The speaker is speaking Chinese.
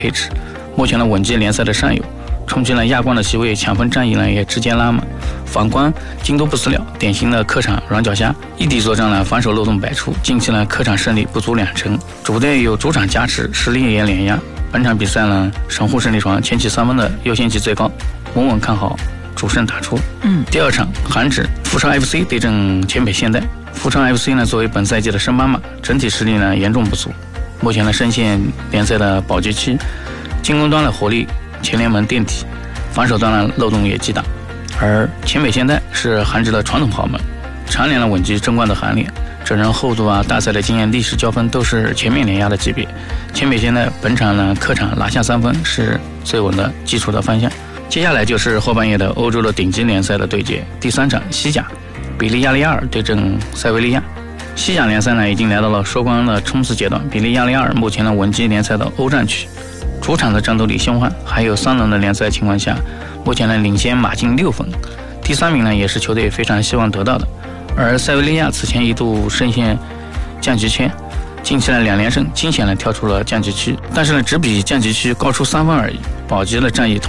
配置。目前的稳基联赛的上游，冲击了亚冠的席位，抢分战役呢也直接拉满。反观京都不死鸟，典型的客场软脚虾，异地作战呢防守漏洞百出，近期呢客场胜利不足2成，主队有主场加持，实力也碾压。本场比赛呢，神户胜利船前期3分的优先级最高，稳稳看好主胜打出。第二场韩职富昌 FC 对阵前北现代。富昌 FC 呢作为本赛季的升班马，整体实力呢严重不足，目前呢深陷联赛的保级区，进攻端的火力前联盟垫底，防守端的漏洞也极大。而前北现代是韩职的传统豪门，蝉联了稳居争冠的行列，阵容厚度啊、大赛的经验、历史交锋都是全面碾压的级别。前北现代本场呢客场拿下3分是最稳的基础的方向。接下来就是后半夜的欧洲的顶级联赛的对决，第3场西甲，比利亚雷亚尔对阵塞维利亚。西甲联赛呢已经来到了收官的冲刺阶段，比利亚雷亚尔目前的稳居联赛的欧战区，主场的战斗力凶悍，还有3轮的联赛情况下，目前呢领先马竞6分，第3名呢也是球队非常希望得到的。而塞维利亚此前一度深陷降级圈，近期的2连胜惊险的跳出了降级区，但是呢只比降级区高出3分而已，保级的战役同